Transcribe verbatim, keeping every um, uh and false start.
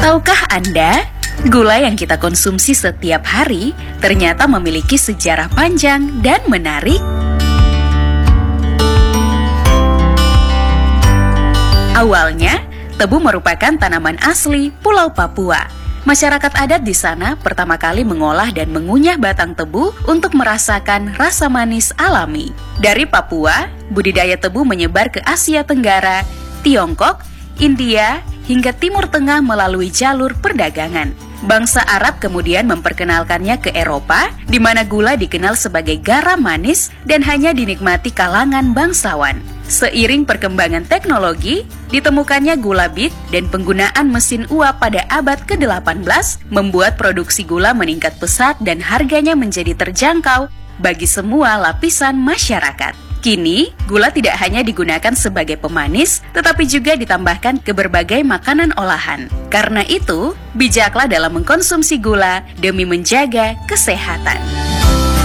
Tahukah Anda, gula yang kita konsumsi setiap hari ternyata memiliki sejarah panjang dan menarik? Awalnya, tebu merupakan tanaman asli Pulau Papua. Masyarakat adat di sana pertama kali mengolah dan mengunyah batang tebu untuk merasakan rasa manis alami. Dari Papua, budidaya tebu menyebar ke Asia Tenggara, Tiongkok, India, hingga Timur Tengah melalui jalur perdagangan. Bangsa Arab kemudian memperkenalkannya ke Eropa, di mana gula dikenal sebagai garam manis dan hanya dinikmati kalangan bangsawan. Seiring perkembangan teknologi, ditemukannya gula bit dan penggunaan mesin uap pada abad ke delapan belas membuat produksi gula meningkat pesat dan harganya menjadi terjangkau bagi semua lapisan masyarakat. Kini, gula tidak hanya digunakan sebagai pemanis, tetapi juga ditambahkan ke berbagai makanan olahan. Karena itu, bijaklah dalam mengkonsumsi gula demi menjaga kesehatan.